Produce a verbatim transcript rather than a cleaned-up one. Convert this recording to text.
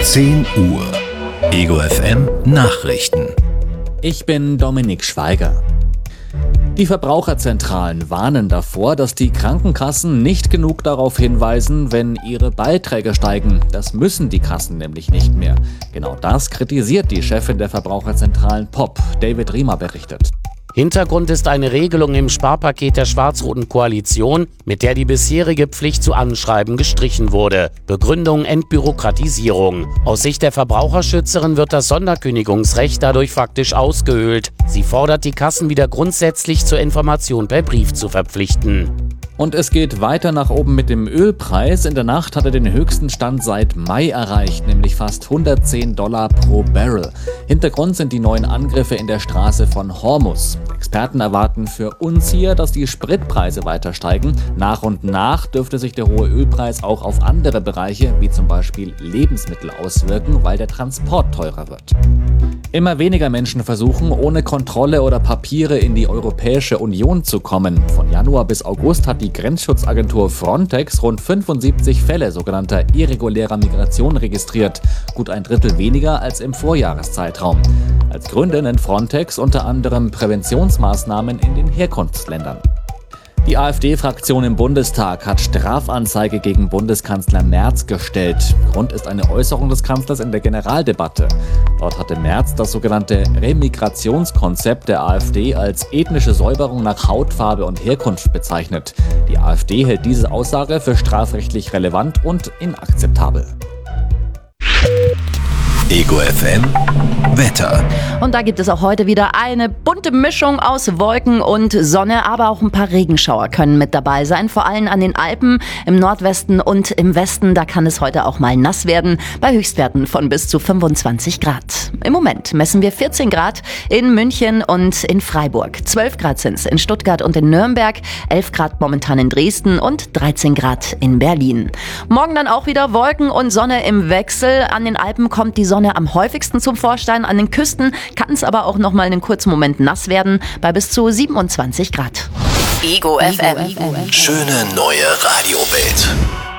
zehn Uhr. Ego F M Nachrichten. Ich bin Dominik Schweiger. Die Verbraucherzentralen warnen davor, dass die Krankenkassen nicht genug darauf hinweisen, wenn ihre Beiträge steigen. Das müssen die Kassen nämlich nicht mehr. Genau das kritisiert die Chefin der Verbraucherzentralen P O P. David Riemer berichtet. Hintergrund ist eine Regelung im Sparpaket der schwarz-roten Koalition, mit der die bisherige Pflicht zu Anschreiben gestrichen wurde. Begründung Entbürokratisierung. Aus Sicht der Verbraucherschützerin wird das Sonderkündigungsrecht dadurch faktisch ausgehöhlt. Sie fordert die Kassen wieder grundsätzlich zur Information per Brief zu verpflichten. Und es geht weiter nach oben mit dem Ölpreis. In der Nacht hat er den höchsten Stand seit Mai erreicht, nämlich fast hundertzehn Dollar pro Barrel. Hintergrund sind die neuen Angriffe in der Straße von Hormuz. Experten erwarten für uns hier, dass die Spritpreise weiter steigen. Nach und nach dürfte sich der hohe Ölpreis auch auf andere Bereiche, wie zum Beispiel Lebensmittel, auswirken, weil der Transport teurer wird. Immer weniger Menschen versuchen, ohne Kontrolle oder Papiere in die Europäische Union zu kommen. Von Januar bis August hat die Grenzschutzagentur Frontex rund fünfundsiebzig Fälle sogenannter irregulärer Migration registriert. Gut ein Drittel weniger als im Vorjahreszeitraum. Als Gründe nennt Frontex unter anderem Präventionsmaßnahmen in den Herkunftsländern. Die AfD-Fraktion im Bundestag hat Strafanzeige gegen Bundeskanzler Merz gestellt. Grund ist eine Äußerung des Kanzlers in der Generaldebatte. Dort hatte Merz das sogenannte Remigrationskonzept der AfD als ethnische Säuberung nach Hautfarbe und Herkunft bezeichnet. Die AfD hält diese Aussage für strafrechtlich relevant und inakzeptabel. Ego F M Wetter. Und da gibt es auch heute wieder eine bunte Mischung aus Wolken und Sonne, aber auch ein paar Regenschauer können mit dabei sein. Vor allem an den Alpen, im Nordwesten und im Westen, da kann es heute auch mal nass werden, bei Höchstwerten von bis zu fünfundzwanzig Grad. Im Moment messen wir vierzehn Grad in München und in Freiburg. zwölf Grad sind es in Stuttgart und in Nürnberg, elf Grad momentan in Dresden und dreizehn Grad in Berlin. Morgen dann auch wieder Wolken und Sonne im Wechsel. An den Alpen kommt die Sonne am häufigsten zum Vorschein. An den Küsten kann es aber auch noch mal einen kurzen Moment nass werden, bei bis zu siebenundzwanzig Grad. Ego F M. Schöne neue Radiowelt.